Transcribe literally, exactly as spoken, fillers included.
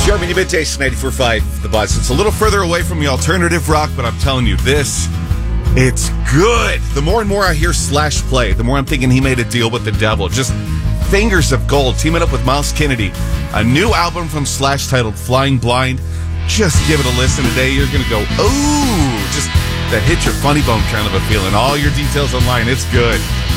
Jeremy Middays, ninety-four point five, The Buzz. It's a little further away from the alternative rock, but I'm telling you, this, it's good. The more and more I hear Slash play, the more I'm thinking he made a deal with the devil. Just Fingers of Gold, teaming up with Miles Kennedy. A new album from Slash titled Flying Blind. Just give it a listen today. You're going to go, ooh, just that hit your funny bone kind of a feeling. All your details online. It's good.